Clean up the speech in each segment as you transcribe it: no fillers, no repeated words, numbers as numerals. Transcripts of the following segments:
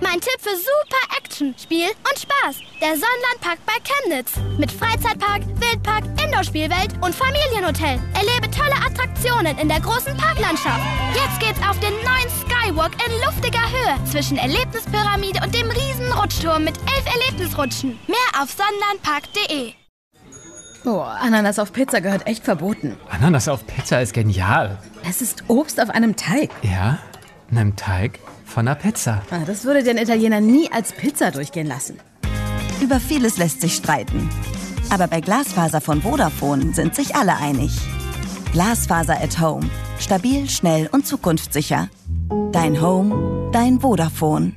Mein Tipp für super Action, Spiel und Spaß. Der Sonnenlandpark bei Chemnitz. Mit Freizeitpark, Wildpark, Indoor-Spielwelt und Familienhotel. Erlebe tolle Attraktionen in der großen Parklandschaft. Jetzt geht's auf den neuen Skywalk in luftiger Höhe zwischen Erlebnispyramide und dem riesen Rutschturm mit 11 Erlebnisrutschen. Mehr auf sonnenlandpark.de. Oh, Ananas auf Pizza gehört echt verboten. Ananas auf Pizza ist genial. Es ist Obst auf einem Teig. Ja, einem Teig von einer Pizza. Das würde den Italiener nie als Pizza durchgehen lassen. Über vieles lässt sich streiten. Aber bei Glasfaser von Vodafone sind sich alle einig. Glasfaser at Home. Stabil, schnell und zukunftssicher. Dein Home, dein Vodafone.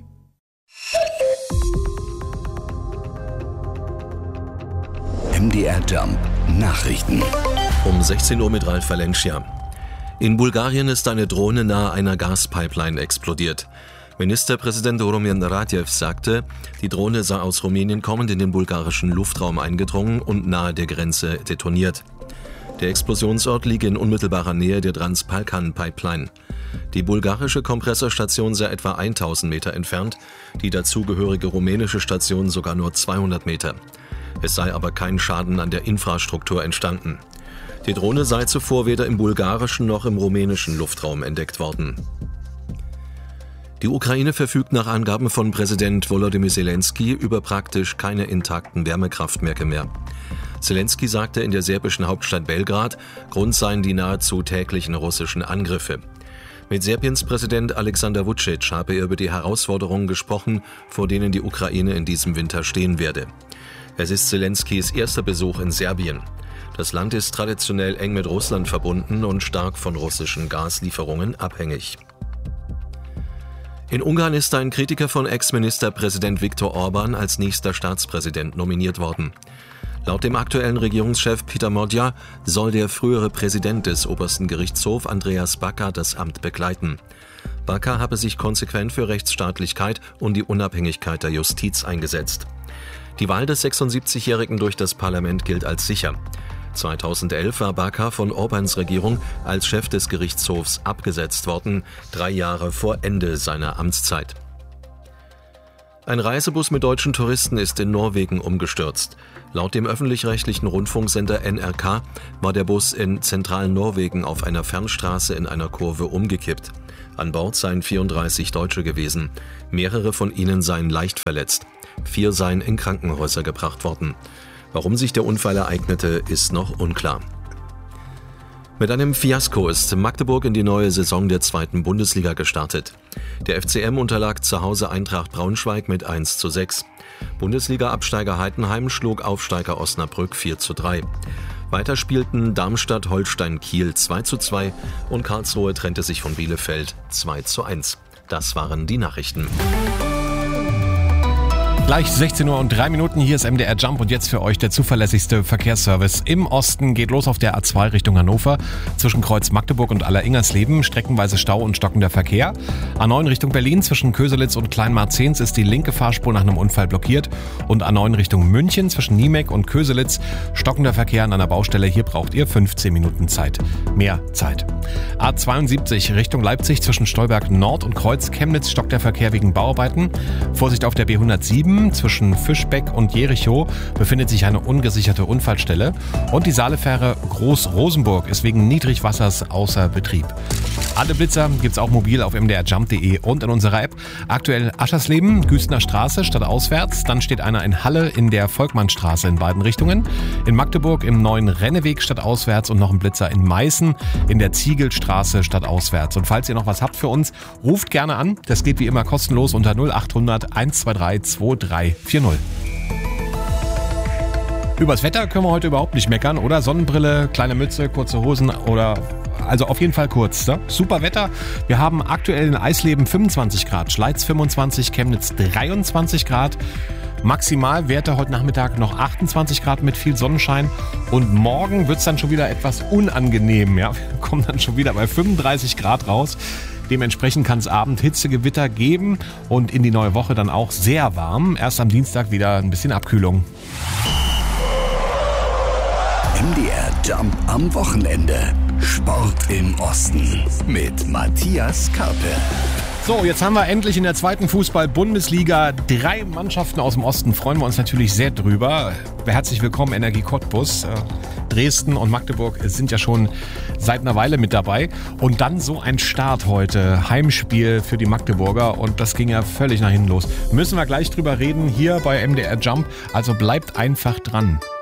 MDR Jump Nachrichten. Um 16 Uhr mit Ralf Valencia. In Bulgarien ist eine Drohne nahe einer Gaspipeline explodiert. Ministerpräsident Rumen Radev sagte, die Drohne sei aus Rumänien kommend in den bulgarischen Luftraum eingedrungen und nahe der Grenze detoniert. Der Explosionsort liege in unmittelbarer Nähe der Trans-Balkan-Pipeline. Die bulgarische Kompressorstation sei etwa 1000 Meter entfernt, die dazugehörige rumänische Station sogar nur 200 Meter. Es sei aber kein Schaden an der Infrastruktur entstanden. Die Drohne sei zuvor weder im bulgarischen noch im rumänischen Luftraum entdeckt worden. Die Ukraine verfügt nach Angaben von Präsident Volodymyr Zelensky über praktisch keine intakten Wärmekraftwerke mehr. Zelensky sagte in der serbischen Hauptstadt Belgrad, Grund seien die nahezu täglichen russischen Angriffe. Mit Serbiens Präsident Alexander Vučić habe er über die Herausforderungen gesprochen, vor denen die Ukraine in diesem Winter stehen werde. Es ist Zelenskys erster Besuch in Serbien. Das Land ist traditionell eng mit Russland verbunden und stark von russischen Gaslieferungen abhängig. In Ungarn ist ein Kritiker von Ex-Ministerpräsident Viktor Orbán als nächster Staatspräsident nominiert worden. Laut dem aktuellen Regierungschef Peter Modja soll der frühere Präsident des obersten Gerichtshofs Andreas Backer das Amt begleiten. Backer habe sich konsequent für Rechtsstaatlichkeit und die Unabhängigkeit der Justiz eingesetzt. Die Wahl des 76-Jährigen durch das Parlament gilt als sicher. 2011 war Backer von Orbáns Regierung als Chef des Gerichtshofs abgesetzt worden, 3 Jahre vor Ende seiner Amtszeit. Ein Reisebus mit deutschen Touristen ist in Norwegen umgestürzt. Laut dem öffentlich-rechtlichen Rundfunksender NRK war der Bus in zentralen Norwegen auf einer Fernstraße in einer Kurve umgekippt. An Bord seien 34 Deutsche gewesen. Mehrere von ihnen seien leicht verletzt. 4 seien in Krankenhäuser gebracht worden. Warum sich der Unfall ereignete, ist noch unklar. Mit einem Fiasko ist Magdeburg in die neue Saison der 2. Bundesliga gestartet. Der FCM unterlag zu Hause Eintracht Braunschweig mit 1:6. Bundesliga-Absteiger Heidenheim schlug Aufsteiger Osnabrück 4:3. Weiter spielten Darmstadt Holstein Kiel 2:2 und Karlsruhe trennte sich von Bielefeld 2:1. Das waren die Nachrichten. Gleich 16 Uhr und 3 Minuten, hier ist MDR Jump und jetzt für euch der zuverlässigste Verkehrsservice im Osten. Geht los auf der A2 Richtung Hannover, zwischen Kreuz Magdeburg und Aller-Ingersleben, streckenweise Stau und stockender Verkehr. A9 Richtung Berlin, zwischen Köselitz und Kleinmarzehns ist die linke Fahrspur nach einem Unfall blockiert. Und A9 Richtung München, zwischen Niemek und Köselitz, stockender Verkehr an einer Baustelle. Hier braucht ihr 15 Minuten Zeit. Mehr Zeit. A72 Richtung Leipzig, zwischen Stolberg Nord und Kreuz Chemnitz stockt der Verkehr wegen Bauarbeiten. Vorsicht auf der B107. Zwischen Fischbeck und Jerichow befindet sich eine ungesicherte Unfallstelle und die Saalefähre Groß-Rosenburg ist wegen Niedrigwassers außer Betrieb. Alle Blitzer gibt's auch mobil auf mdrjump.de und in unserer App. Aktuell Aschersleben, Güstener Straße stadtauswärts, dann steht einer in Halle in der Volkmannstraße in beiden Richtungen, in Magdeburg im neuen Renneweg stadtauswärts und noch ein Blitzer in Meißen in der Ziegelstraße stadtauswärts. Und falls ihr noch was habt für uns, ruft gerne an. Das geht wie immer kostenlos unter 0800 123 2340. Übers Wetter können wir heute überhaupt nicht meckern, oder? Sonnenbrille, kleine Mütze, kurze Hosen oder... Also auf jeden Fall kurz. Ne? Super Wetter. Wir haben aktuell in Eisleben 25 Grad, Schleiz 25, Chemnitz 23 Grad. Maximalwerte heute Nachmittag noch 28 Grad mit viel Sonnenschein. Und morgen wird es dann schon wieder etwas unangenehm. Ja? Wir kommen dann schon wieder bei 35 Grad raus. Dementsprechend kann es Abend Hitzegewitter geben und in die neue Woche dann auch sehr warm. Erst am Dienstag wieder ein bisschen Abkühlung. MDR Jump am Wochenende. Sport im Osten mit Matthias Karpe. So, jetzt haben wir endlich in der zweiten Fußball-Bundesliga 3 Mannschaften aus dem Osten. Freuen wir uns natürlich sehr drüber. Herzlich willkommen, Energie Cottbus. Dresden und Magdeburg sind ja schon seit einer Weile mit dabei. Und dann so ein Start heute. Heimspiel für die Magdeburger. Und das ging ja völlig nach hinten los. Müssen wir gleich drüber reden hier bei MDR Jump. Also bleibt einfach dran.